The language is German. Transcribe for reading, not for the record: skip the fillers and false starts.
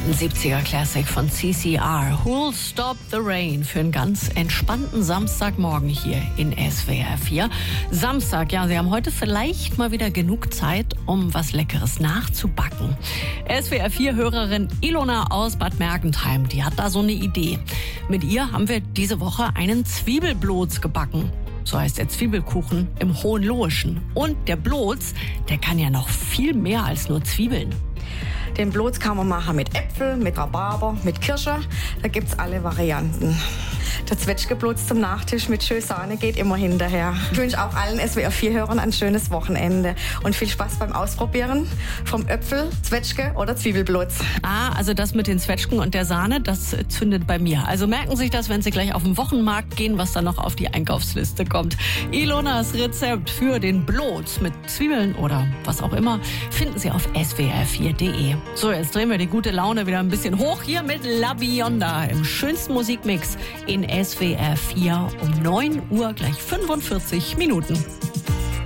Ein 70er Classic von CCR. Who'll Stop the Rain für einen ganz entspannten Samstagmorgen hier in SWR 4. Samstag, ja, Sie haben heute vielleicht mal wieder genug Zeit, um was Leckeres nachzubacken. SWR 4-Hörerin Ilona aus Bad Mergentheim, die hat da so eine Idee. Mit ihr haben wir diese Woche einen Zwiebelbloz gebacken. So heißt der Zwiebelkuchen im Hohenlohischen. Und der Bloz, der kann ja noch viel mehr als nur Zwiebeln. Den Bloz kann man machen mit Äpfel, mit Rhabarber, mit Kirsche. Da gibt's alle Varianten. Der Zwetschgebloz zum Nachtisch mit schön Sahne geht immer hinterher. Ich wünsche auch allen SWR4-Hörern ein schönes Wochenende und viel Spaß beim Ausprobieren vom Äpfel, Zwetschge oder Zwiebelbloz. Also das mit den Zwetschgen und der Sahne, das zündet bei mir. Also merken Sie sich das, wenn Sie gleich auf den Wochenmarkt gehen, was da noch auf die Einkaufsliste kommt. Ilonas Rezept für den Bloz mit Zwiebeln oder was auch immer finden Sie auf swr4.de. So, jetzt drehen wir die gute Laune wieder ein bisschen hoch hier mit La Bionda im schönsten Musikmix in SWR 4 um 9 Uhr gleich 45 Minuten.